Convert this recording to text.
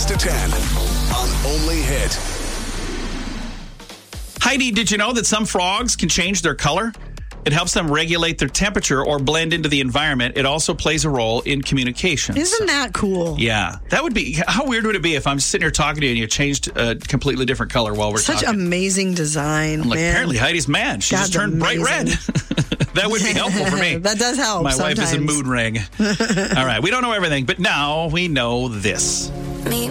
6 to 10 on Only Hit. Heidi, did you know that some frogs can change their color? It helps them regulate their temperature or blend into the environment. It also plays a role in communication. Isn't that cool? Yeah. That would be, how weird would it be if I'm sitting here talking to you and you changed a completely different color while we're Such talking? amazing design, I'm like, man. apparently Heidi's mad. She just God's turned bright red. That would be helpful for me. That does help My sometimes. wife is a mood ring. All right. We don't know everything, but now we know this. Meet